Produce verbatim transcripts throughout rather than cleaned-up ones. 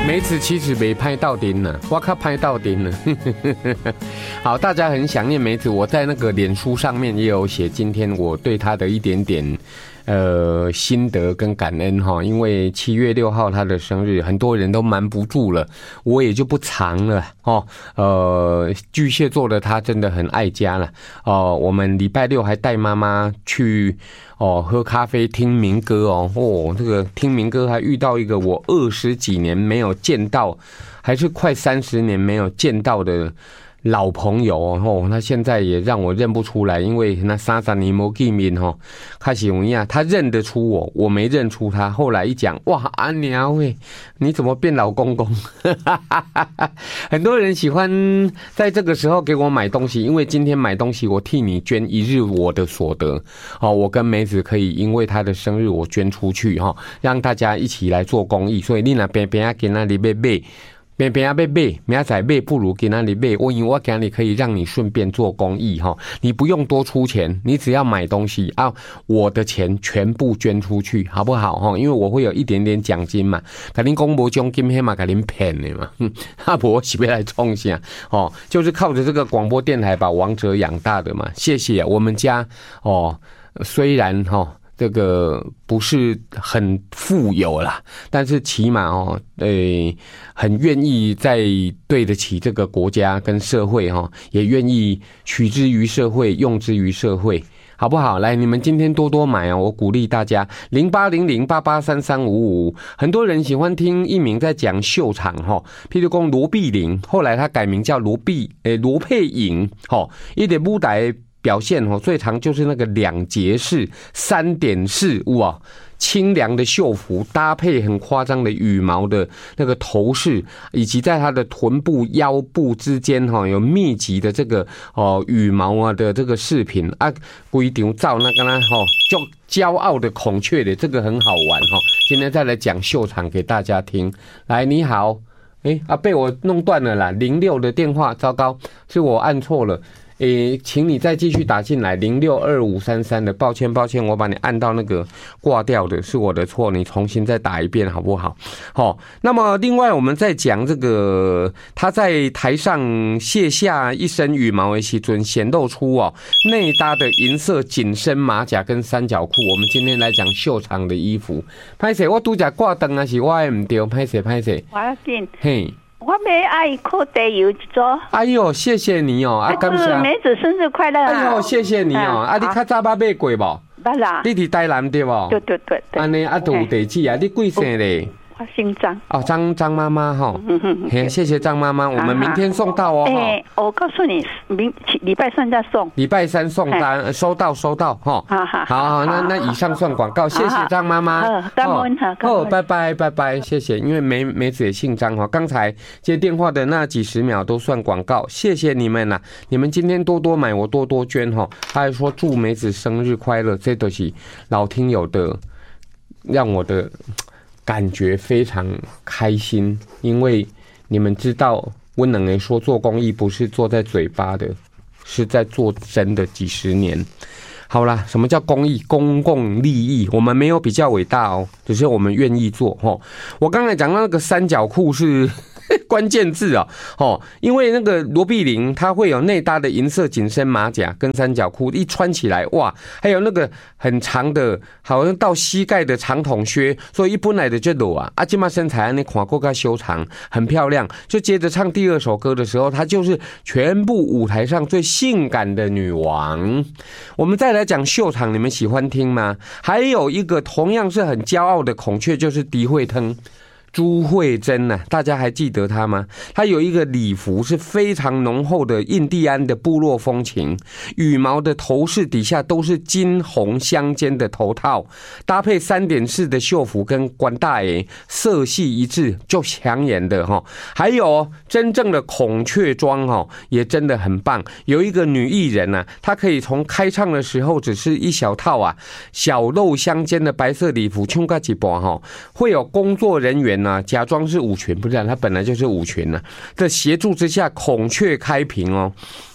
梅子其实没拍到顶呢，我靠拍到顶了。好，大家很想念梅子，我在那个脸书上面也有写今天我对她的一点点呃心得跟感恩哈，因为七月六号她的生日，很多人都瞒不住了，我也就不藏了哦。呃，巨蟹座的她真的很爱家了哦。我们礼拜六还带妈妈去哦喝咖啡听民歌哦哦，这个听民歌还遇到一个我二十几年没有见到，还是快三十年没有见到的老朋友哦，他现在也让我认不出来，因为那三十年没见面哦，开始有样，他认得出我，我没认出他。后来一讲，哇，阿娘喂，你怎么变老公公？很多人喜欢在这个时候给我买东西，因为今天买东西，我替你捐一日我的所得哦，我跟梅子可以因为他的生日我捐出去哈，让大家一起来做公益。所以你那边边啊给那里买买。边边要被背，明仔背不如给那里背。我因为我给你可以让你顺便做公益哈，你不用多出钱，你只要买东西啊，我的钱全部捐出去，好不好哈？因为我会有一点点奖金嘛，给您公布奖金黑嘛，给您骗的嘛，阿伯是不来冲下哦，就是靠着这个广播电台把王者养大的嘛。谢谢我们家哦，虽然哈。这个不是很富有啦，但是起码哦，诶，很愿意在对得起这个国家跟社会哈，也愿意取之于社会，用之于社会，好不好？来，你们今天多多买啊！我鼓励大家，零八零零八八三三五五。很多人喜欢听一鸣在讲秀场哈，譬如讲罗碧玲，后来他改名叫罗碧诶罗佩颖，哈，一点舞台。表现哦，最常就是那个两节式、三点式，哇，清凉的秀服搭配很夸张的羽毛的那个头饰，以及在它的臀部、腰部之间哈有密集的这个哦羽毛啊的这个饰品啊，规场照那个呢哈就骄傲的孔雀的，这个很好玩哈。今天再来讲秀场给大家听。来，你好，哎啊被我弄断了啦，零六的电话，糟糕，是我按错了。诶，请你再继续打进来零六二五三三的，抱歉抱歉，我把你按到那个挂掉的，是我的错，你重新再打一遍好不好？好，那么另外我们在讲这个他在台上卸下一身羽毛的时阵，显露出哦内搭的银色紧身马甲跟三角裤。我们今天来讲秀场的衣服。拍摄我拄只挂灯啊，是我的唔对，拍摄拍摄。 我要紧。 嘿。 我买阿姨扣茶油一组。 哎呦，谢谢你哦！啊，感谢梅子生日快乐！ 哎呦，谢谢你哦！啊，你较早捌买过无？ 捌啦。 你伫台南对无？ 对对对对。 安尼啊，都有地址啊！你几岁咧？ 我姓张。 哦，张张妈妈哈。嗯嗯嗯。谢谢张妈妈，我们明天送到哦。 哎，我告诉你，明礼拜三再送。 礼拜三送单，收到收到哈。好好好，那那以上算广告，谢谢张妈妈。 感恩哈。 哦，拜拜拜拜，谢谢。因为梅梅子也姓张哈，刚才接电话的那几十秒都算广告，谢谢你们啦！你们今天多多买，我多多捐哈。他还说祝梅子生日快乐，这都是老听友的，让我的感觉非常开心，因为你们知道，我能人说做公益不是做在嘴巴的，是在做真的几十年。好啦，什么叫公益？公共利益，我们没有比较伟大哦，只是我们愿意做齁。我刚才讲到那个三角裤是关键字啊，哦，因为那个罗碧玲它会有内搭的银色紧身马甲跟三角裤，一穿起来哇，还有那个很长的，好像到膝盖的长筒靴，所以一本来的就裸啊，啊，今嘛身材你看过个修长，很漂亮。就接着唱第二首歌的时候，她就是全部舞台上最性感的女王。我们再来讲秀场，你们喜欢听吗？还有一个同样是很骄傲的孔雀，就是狄惠腾。朱慧珍呐、啊，大家还记得她吗？她有一个礼服是非常浓厚的印第安的部落风情，羽毛的头饰底下都是金红相间的头套，搭配三点式的秀服跟关大爷，色系一致，就抢眼的哈。还有真正的孔雀装哈，也真的很棒。有一个女艺人啊，她可以从开唱的时候只是一小套啊，小露相间的白色礼服，冲个几波哈，会有工作人员。假装是舞裙，不然他本来就是舞裙呢、啊。在协助之下，孔雀开屏哦。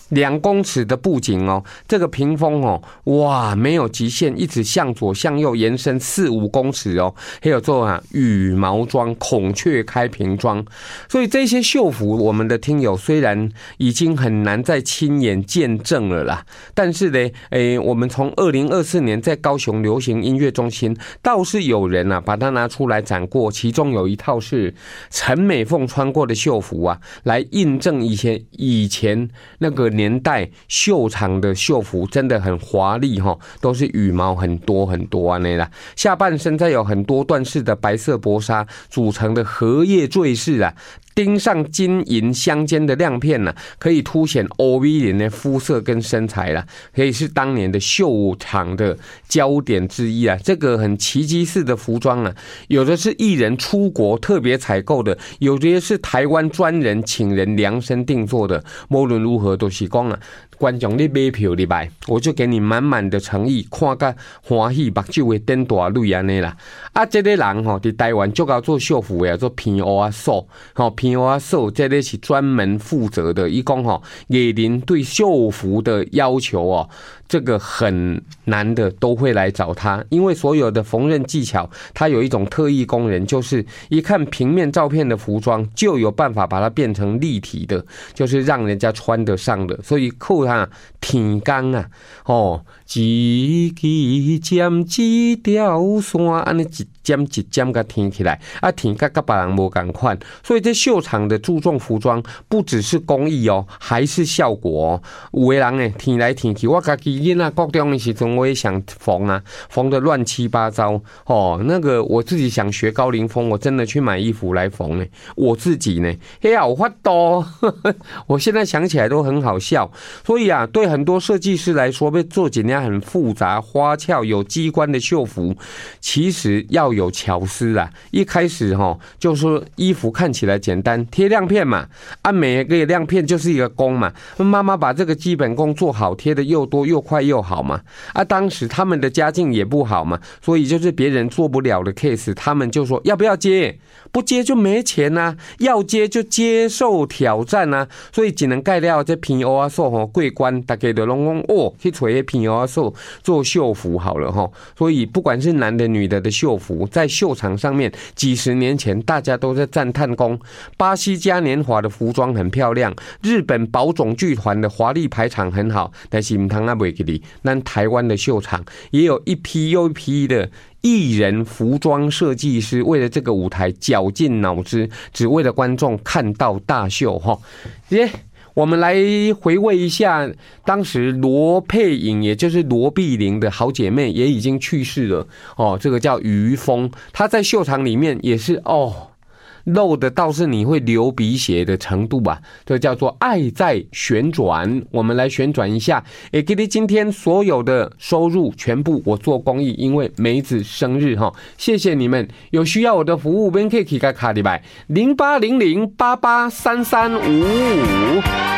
两公尺的布景哦，这个屏风哦，哇，没有极限，一直向左向右延伸四五公尺哦。还有做啊羽毛装、孔雀开屏装，所以这些秀服，我们的听友虽然已经很难再亲眼见证了啦，但是呢，诶，我们从二零二四年在高雄流行音乐中心，倒是有人啊把它拿出来展过，其中有一套是陈美凤穿过的秀服啊，来印证以前以前那个年代秀场的秀服真的很华丽哈，都是羽毛很多很多啊那啦，下半身再有很多段式的白色薄纱组成的荷叶坠饰啊，钉上金银相间的亮片呢、啊，可以凸显 O V 脸的肤色跟身材啦，可以是当年的秀场的焦点之一啊。这个很奇迹式的服装啊，有的是艺人出国特别采购的，有的是台湾专人请人量身定做的。无论如何都是讲啊，观众你买票你买，我就给你满满的诚意，看个欢喜，目睭会瞪大泪安尼啦。啊，这个人吼，伫台湾就搞做秀服的，做片乌啊素，吼片乌啊素，这个是专门负责的。伊讲吼，艺人对秀服的要求哦，这个很难的，都会来找他，因为所有的缝纫技巧，他有一种特异工人，就是一看平面照片的服装，就有办法把它变成立体的，就是让人家穿得上的。所以扣他天工啊，哦，一支尖一条线，安尼一尖一尖甲天起来，啊天甲甲别人无同款。所以这秀场的注重服装，不只是工艺哦，还是效果哦。有的人呢，天来天去，我家己囡仔国中的时阵，我也想缝啊，缝得乱七八糟哦。那个我自己想学高凌风，我真的去买衣服来缝呢。我自己呢，嘿呀，我发抖，我现在想起来都很好笑。所以啊，对很多设计师来说，被做几件很复杂、花俏、有机关的秀服，其实要有巧思啊。一开始哈、哦，就说衣服看起来简单，贴亮片嘛，啊，每个亮片就是一个工嘛。妈妈把这个基本功做好，贴的又多又快又好嘛。啊，当时他们的家境也不好嘛，所以就是别人做不了的 case， 他们就说要不要接？不接就没钱啊，要接就接受挑战啊。所以只能盖料这片乌啊素吼过关，大家就拢讲哦，去找那片乌啊素做秀服好了吼。所以不管是男的女的的秀服，在秀场上面，几十年前大家都在赞叹功。巴西嘉年华的服装很漂亮，日本宝冢剧团的华丽排场很好，但是唔通啊袂记哩，咱台湾的秀场也有一批又一批的艺人服装设计师，为了这个舞台绞尽脑汁，只为了观众看到大秀哈。耶，我们来回味一下，当时罗佩颖，也就是罗碧玲的好姐妹，也已经去世了哦。这个叫于峰，她在秀场里面也是哦。露的倒是你会流鼻血的程度吧，这叫做爱在旋转。我们来旋转一下，也给你今天所有的收入全部我做公益，因为梅子生日哈，谢谢你们。有需要我的服务，可以可以卡里拜零八零零八八三三五五。